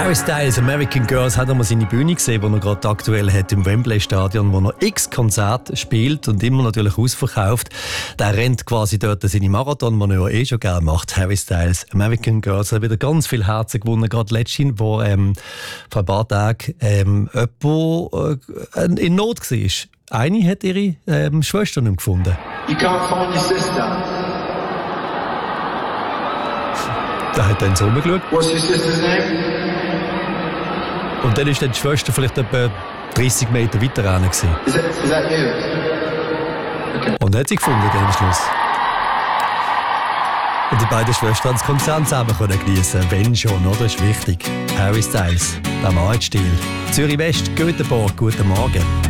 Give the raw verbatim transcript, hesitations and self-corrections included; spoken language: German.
Harry Styles, American Girls, hat er mal seine Bühne gesehen, die er gerade aktuell hat im Wembley Stadion, wo er x Konzerte spielt und immer natürlich ausverkauft. Der rennt quasi dort seine Marathon, den er ja eh schon gerne macht. Harry Styles, American Girls, er hat wieder ganz viel Herzen gewonnen, gerade letztens, wo ähm, vor ein paar Tagen ähm, jemand äh, in Not war. Eine hat ihre ähm, Schwester nicht gefunden. You can't find your sister. Da hat dann so rumgeschaut. What's your sister's name? Und dann ist dann die Schwester vielleicht etwa dreißig Meter weiter ran. Is that, is that you? Okay. Und hat sie gefunden dann am Schluss. Und die beiden Schwestern haben das Konzert zusammen geniessen. Wenn schon, oder? Das ist wichtig. Harry Styles, der Mann Stil. Zürich West, Göteborg, guten Morgen.